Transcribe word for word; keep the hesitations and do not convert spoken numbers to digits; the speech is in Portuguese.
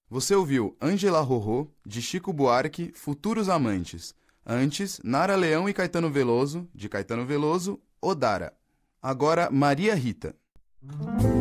Você ouviu Ângela Rorô, de Chico Buarque, Futuros Amantes. Antes, Nara Leão e Caetano Veloso, de Caetano Veloso, Odara. Agora, Maria Rita.